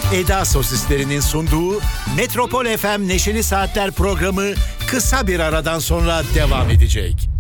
Eda Sosislerinin sunduğu Metropol FM Neşeli Saatler programı kısa bir aradan sonra devam edecek.